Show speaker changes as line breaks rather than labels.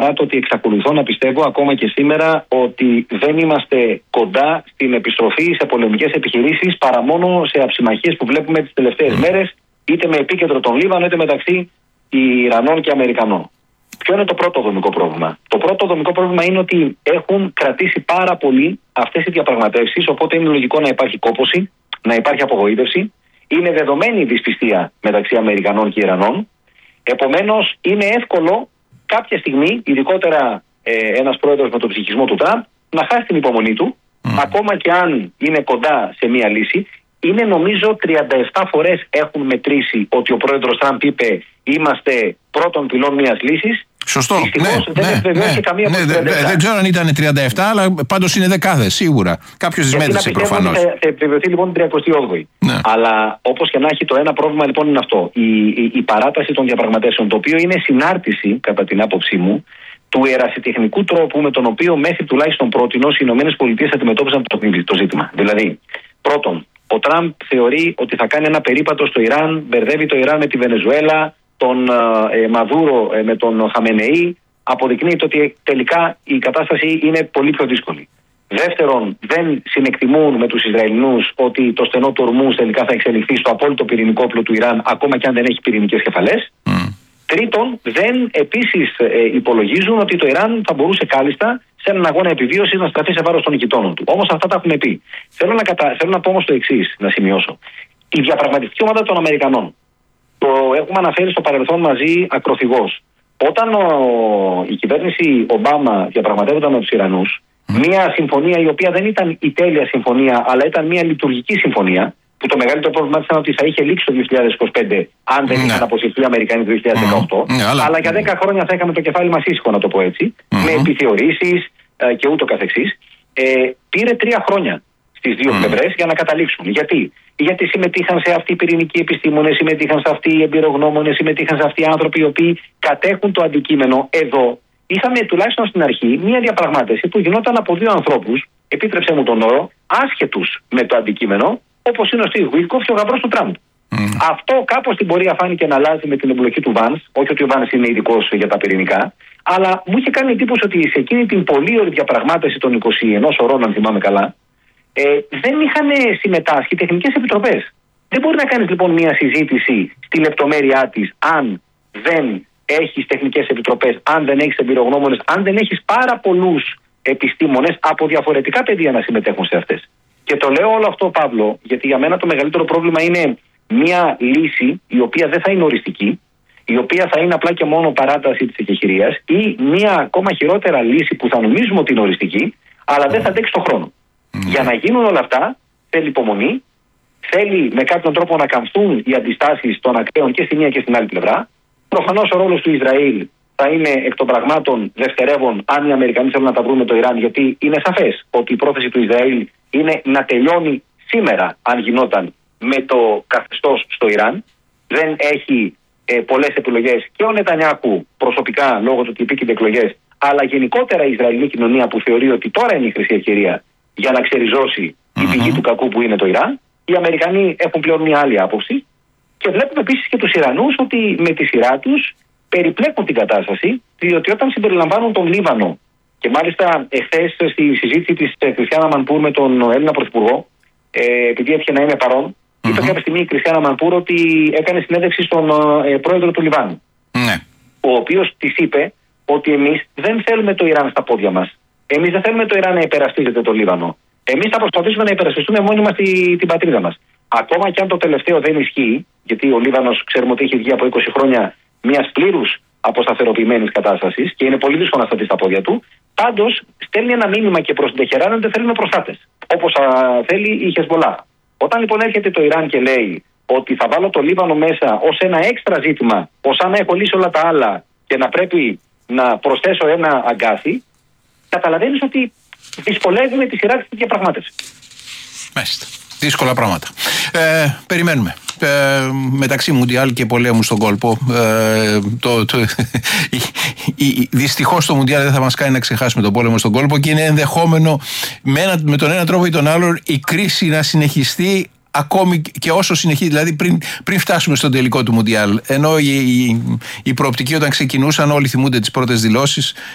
παρά το ότι εξακολουθώ να πιστεύω ακόμα και σήμερα ότι δεν είμαστε κοντά στην επιστροφή σε πολεμικές επιχειρήσεις παρά μόνο σε αψημαχίες που βλέπουμε τις τελευταίες μέρες, είτε με επίκεντρο τον Λίβανο είτε μεταξύ Ιρανών και Αμερικανών. Ποιο είναι το πρώτο δομικό πρόβλημα? Το πρώτο δομικό πρόβλημα είναι ότι έχουν κρατήσει πάρα πολύ αυτές οι διαπραγματεύσεις, οπότε είναι λογικό να υπάρχει κόπωση, να υπάρχει απογοήτευση. Είναι δεδομένη η δυσπιστία μεταξύ Αμερικανών και Ιρανών. Επομένως, είναι εύκολο κάποια στιγμή, ειδικότερα ένας πρόεδρος με τον ψυχισμό του Τραμπ, να χάσει την υπομονή του, ακόμα και αν είναι κοντά σε μία λύση. Είναι νομίζω 37 φορές έχουν μετρήσει ότι ο πρόεδρος Τραμπ είπε είμαστε πρώτον πυλών μιας λύσης.
Σωστό.
Δεν
ξέρω αν ήταν 37, αλλά πάντως είναι δεκάδες σίγουρα. Κάποιος τις μέτρησε προφανώς.
Θα επιβεβαιωθεί λοιπόν την 38η.
Ναι.
Αλλά όπως και να έχει, το ένα πρόβλημα λοιπόν είναι αυτό. Η παράταση των διαπραγματεύσεων, το οποίο είναι συνάρτηση, κατά την άποψή μου, του ερασιτεχνικού τρόπου με τον οποίο μέχρι τουλάχιστον πρότινος οι ΗΠΑ αντιμετώπισαν το ζήτημα. Δηλαδή, πρώτον, ο Τραμπ θεωρεί ότι θα κάνει ένα περίπατο στο Ιράν, μπερδεύει το Ιράν με τη Βενεζουέλα, τον Μαδούρο με τον Χαμενεή, αποδεικνύεται ότι τελικά η κατάσταση είναι πολύ πιο δύσκολη. Δεύτερον, δεν συνεκτιμούν με τους Ισραηλινούς ότι το στενό του Ορμούζ τελικά θα εξελιχθεί στο απόλυτο πυρηνικό όπλο του Ιράν, ακόμα και αν δεν έχει πυρηνικές κεφαλές. Τρίτον, δεν επίσης υπολογίζουν ότι το Ιράν θα μπορούσε κάλλιστα σε έναν αγώνα επιβίωσης να στραφεί σε βάρος των γειτόνων του. Όμως αυτά τα έχουν πει. Θέλω να πω όμως το εξής, να σημειώσω. Η διαπραγματευτική ομάδα των Αμερικανών, το έχουμε αναφέρει στο παρελθόν μαζί ακροθυγώς. Όταν η κυβέρνηση Ομπάμα διαπραγματεύονταν με τους Ιρανούς, μια συμφωνία η οποία δεν ήταν η τέλεια συμφωνία, αλλά ήταν μια λειτουργική συμφωνία, που το μεγαλύτερο πρόβλημα ήταν ότι θα είχε λήξει το 2025, αν δεν είχαν αποσυρθεί οι Αμερικανοί το 2018. Αλλά για 10 χρόνια θα είχαμε το κεφάλι μας ήσυχο, να το πω έτσι, με επιθεωρήσεις και ούτω καθεξής. Πήρε 3 χρόνια στις δύο πλευρές για να καταλήξουν. Γιατί συμμετείχαν σε αυτή οι πυρηνικοί επιστήμονες, συμμετείχαν σε αυτοί οι εμπειρογνώμονες, συμμετείχαν σε αυτοί οι άνθρωποι οι οποίοι κατέχουν το αντικείμενο. Εδώ είχαμε τουλάχιστον στην αρχή μια διαπραγμάτευση που γινόταν από δύο ανθρώπους, επίτρεψέ μου τον όρο, άσχετους με το αντικείμενο, όπως είναι ο Στίβ Γουίτκοφ και ο γαμπρός του Τραμπ. Αυτό κάπως στην πορεία φάνηκε να αλλάζει με την εμπλοκή του Βάνς. Όχι ότι ο Βάνς είναι ειδικός για τα πυρηνικά, αλλά μου είχε κάνει εντύπωση ότι σε εκείνη την πολύ ωραία διαπραγμάτευση των 21 ωρών, αν θυμάμαι καλά, δεν είχαν συμμετάσχει τεχνικές επιτροπές. Δεν μπορεί να κάνεις λοιπόν μια συζήτηση στη λεπτομέρειά της αν δεν έχεις τεχνικές επιτροπές, αν δεν έχεις εμπειρογνώμονες, αν δεν έχεις πάρα πολλούς επιστήμονες από διαφορετικά πεδία να συμμετέχουν σε αυτές. Και το λέω όλο αυτό, Παύλο, γιατί για μένα το μεγαλύτερο πρόβλημα είναι μια λύση η οποία δεν θα είναι οριστική, η οποία θα είναι απλά και μόνο παράταση της εκεχηρίας, ή μια ακόμα χειρότερα λύση που θα νομίζουμε ότι είναι οριστική, αλλά δεν θα αντέξει τον χρόνο. Για να γίνουν όλα αυτά, θέλει υπομονή, θέλει με κάποιον τρόπο να καμφθούν οι αντιστάσεις των ακραίων και στη μία και στην άλλη πλευρά. Προφανώς ο ρόλος του Ισραήλ θα είναι εκ των πραγμάτων δευτερεύον αν οι Αμερικανοί θέλουν να τα βρουν με το Ιράν, γιατί είναι σαφές ότι η πρόθεση του Ισραήλ είναι να τελειώνει σήμερα, αν γινόταν, με το καθεστώς στο Ιράν. Δεν έχει πολλές επιλογές και ο Νετανιάχου προσωπικά λόγω του ότι υπήρχε εκλογές, αλλά γενικότερα η Ισραηλινή κοινωνία που θεωρεί ότι τώρα είναι η χρυσή ευκαιρία για να ξεριζώσει η πηγή του κακού που είναι το Ιράν. Οι Αμερικανοί έχουν πλέον μια άλλη άποψη και βλέπουμε επίσης και τους Ιρανούς ότι με τη σειρά τους περιπλέκουν την κατάσταση, διότι όταν συμπεριλαμβάνουν τον Λίβανο, και μάλιστα εχθές στη συζήτηση της Κριστιάνα Μανπούρ με τον Έλληνα Πρωθυπουργό, επειδή έτυχε να είμαι παρόν, είπε κάποια στιγμή η Κριστιάνα Μανπούρ ότι έκανε συνέντευξη στον πρόεδρο του Λιβάνου. Ο οποίος της είπε ότι εμείς δεν θέλουμε το Ιράν στα πόδια μας. Εμείς δεν θέλουμε το Ιράν να υπερασπίζεται το Λίβανο. Εμείς θα προσπαθήσουμε να υπερασπιστούμε μόνοι μας την πατρίδα μας. Ακόμα και αν το τελευταίο δεν ισχύει, γιατί ο Λίβανος ξέρουμε ότι έχει βγει από 20 χρόνια μιας πλήρους αποσταθεροποιημένης κατάστασης και είναι πολύ δύσκολο να σταθεί στα πόδια του, πάντως στέλνει ένα μήνυμα και προς την Τεχεράν ότι δεν θέλουμε προστάτες. Όπως θέλει η Χεσμολάχ. Όταν λοιπόν έρχεται το Ιράν και λέει ότι θα βάλω το Λίβανο μέσα ως ένα έξτρα ζήτημα, ως αν έχω λύσει όλα τα άλλα και να πρέπει να προσθέσω ένα αγκάθι, καταλαβαίνεις ότι δυσκολεύει με τη σειρά της διαπραγμάτευση.
Μάλιστα. Δύσκολα πράγματα. Περιμένουμε. Μεταξύ Μουντιάλ και πολέμου στον κόλπο, δυστυχώς το Μουντιάλ δεν θα μας κάνει να ξεχάσουμε τον πόλεμο στον κόλπο και είναι ενδεχόμενο με τον ένα τρόπο ή τον άλλο η κρίση να συνεχιστεί ακόμη και όσο συνεχίζει, δηλαδή πριν φτάσουμε στον τελικό του Μουντιάλ. Ενώ η προοπτική όταν ξεκινούσαν, όλοι θυμούνται τις πρώτες δηλώσεις,